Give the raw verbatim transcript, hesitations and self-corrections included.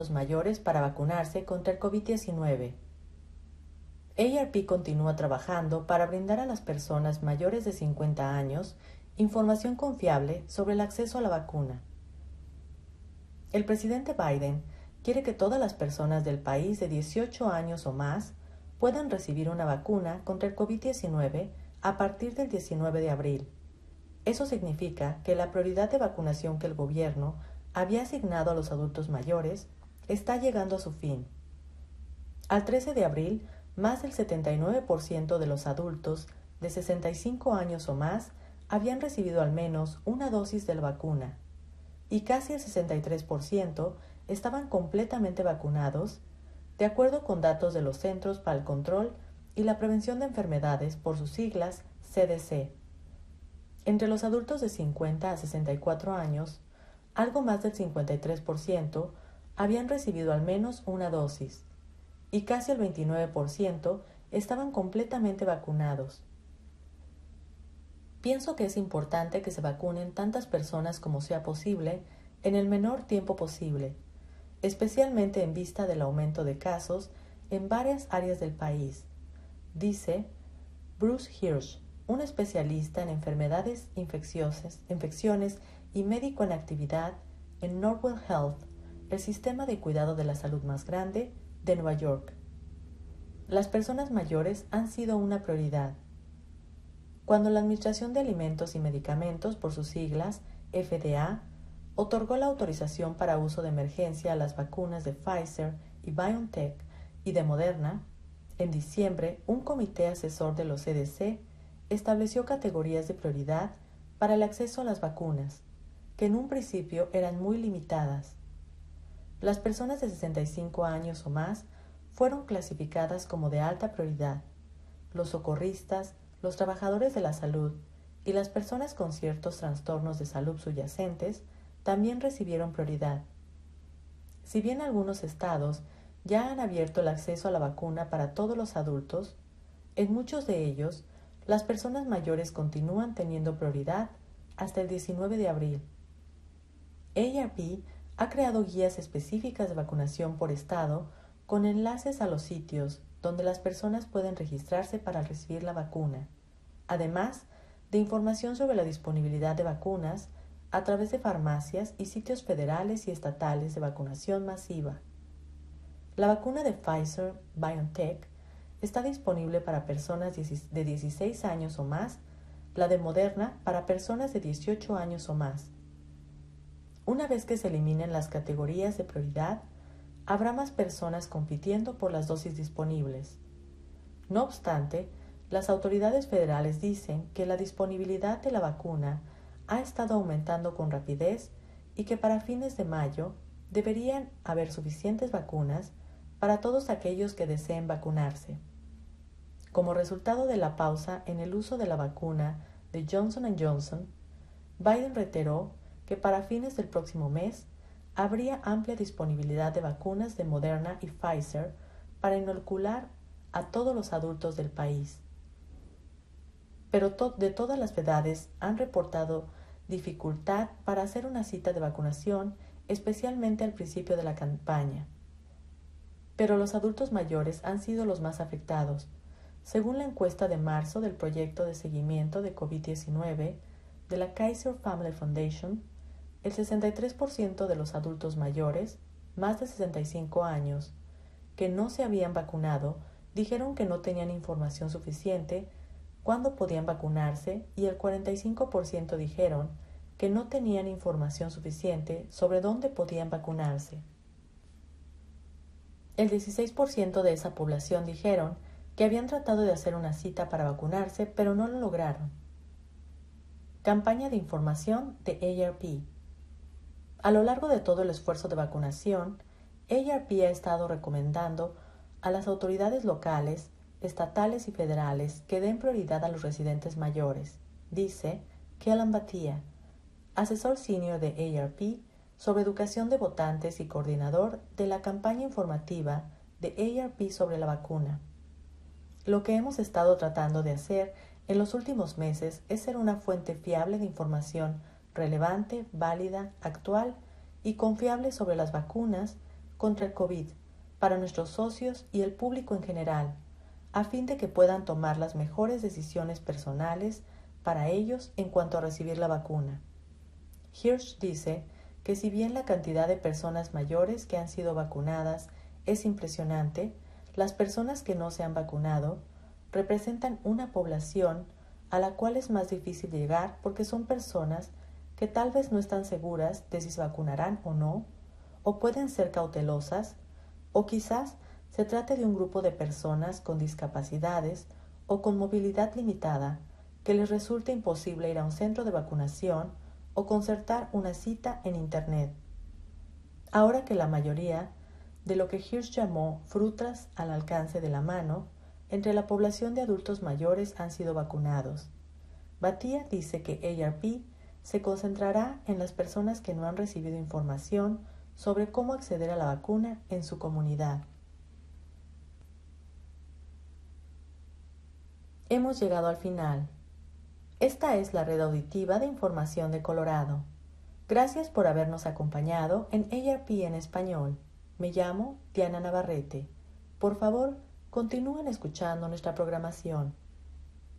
mayores para vacunarse contra el COVID diecinueve. A R P continúa trabajando para brindar a las personas mayores de cincuenta años información confiable sobre el acceso a la vacuna. El presidente Biden quiere que todas las personas del país de dieciocho años o más puedan recibir una vacuna contra el COVID diecinueve a partir del diecinueve de abril. Eso significa que la prioridad de vacunación que el gobierno había asignado a los adultos mayores está llegando a su fin. Al trece de abril, más del setenta y nueve por ciento de los adultos de sesenta y cinco años o más habían recibido al menos una dosis de la vacuna, y casi el sesenta y tres por ciento estaban completamente vacunados, de acuerdo con datos de los Centros para el Control y la Prevención de Enfermedades, por sus siglas C D C. Entre los adultos de cincuenta a sesenta y cuatro años, algo más del cincuenta y tres por ciento habían recibido al menos una dosis, y casi el veintinueve por ciento estaban completamente vacunados. Pienso que es importante que se vacunen tantas personas como sea posible en el menor tiempo posible, especialmente en vista del aumento de casos en varias áreas del país, dice Bruce Hirsch, un especialista en enfermedades infecciosas, infecciones y médico en actividad en Northwell Health, el sistema de cuidado de la salud más grande de Nueva York. Las personas mayores han sido una prioridad. Cuando la Administración de Alimentos y Medicamentos, por sus siglas F D A, otorgó la autorización para uso de emergencia a las vacunas de Pfizer y BioNTech y de Moderna, en diciembre, un comité asesor de los C D C estableció categorías de prioridad para el acceso a las vacunas, que en un principio eran muy limitadas. Las personas de sesenta y cinco años o más fueron clasificadas como de alta prioridad. Los socorristas, los trabajadores de la salud y las personas con ciertos trastornos de salud subyacentes también recibieron prioridad. Si bien algunos estados ya han abierto el acceso a la vacuna para todos los adultos, en muchos de ellos las personas mayores continúan teniendo prioridad hasta el diecinueve de abril. A R P ha creado guías específicas de vacunación por estado con enlaces a los sitios donde las personas pueden registrarse para recibir la vacuna, además de información sobre la disponibilidad de vacunas a través de farmacias y sitios federales y estatales de vacunación masiva. La vacuna de Pfizer-BioNTech está disponible para personas de dieciséis años o más, la de Moderna para personas de dieciocho años o más. Una vez que se eliminen las categorías de prioridad, habrá más personas compitiendo por las dosis disponibles. No obstante, las autoridades federales dicen que la disponibilidad de la vacuna ha estado aumentando con rapidez y que para fines de mayo deberían haber suficientes vacunas para todos aquellos que deseen vacunarse. Como resultado de la pausa en el uso de la vacuna de Johnson and Johnson, Biden reiteró que para fines del próximo mes habría amplia disponibilidad de vacunas de Moderna y Pfizer para inocular a todos los adultos del país. Pero to- de todas las edades han reportado dificultad para hacer una cita de vacunación, especialmente al principio de la campaña. Pero los adultos mayores han sido los más afectados. Según la encuesta de marzo del proyecto de seguimiento de COVID diecinueve de la Kaiser Family Foundation, el sesenta y tres por ciento de los adultos mayores, más de sesenta y cinco años, que no se habían vacunado, dijeron que no tenían información suficiente cuándo podían vacunarse y el cuarenta y cinco por ciento dijeron que no tenían información suficiente sobre dónde podían vacunarse. El dieciséis por ciento de esa población dijeron que habían tratado de hacer una cita para vacunarse, pero no lo lograron. Campaña de información de A R P. A lo largo de todo el esfuerzo de vacunación, A R P ha estado recomendando a las autoridades locales, estatales y federales que den prioridad a los residentes mayores, dice Kellan Bhatia, asesor senior de A R P sobre educación de votantes y coordinador de la campaña informativa de A R P sobre la vacuna. Lo que hemos estado tratando de hacer en los últimos meses es ser una fuente fiable de información relevante, válida, actual y confiable sobre las vacunas contra el COVID para nuestros socios y el público en general, a fin de que puedan tomar las mejores decisiones personales para ellos en cuanto a recibir la vacuna. Hirsch dice que si bien la cantidad de personas mayores que han sido vacunadas es impresionante, las personas que no se han vacunado representan una población a la cual es más difícil llegar porque son personas que tal vez no están seguras de si se vacunarán o no, o pueden ser cautelosas, o quizás se trate de un grupo de personas con discapacidades o con movilidad limitada que les resulte imposible ir a un centro de vacunación o concertar una cita en Internet. Ahora que la mayoría de lo que Hirsch llamó frutas al alcance de la mano, entre la población de adultos mayores han sido vacunados, Bhatia dice que A R P se concentrará en las personas que no han recibido información sobre cómo acceder a la vacuna en su comunidad. Hemos llegado al final. Esta es la red auditiva de información de Colorado. Gracias por habernos acompañado en A R P en español. Me llamo Diana Navarrete. Por favor, continúen escuchando nuestra programación.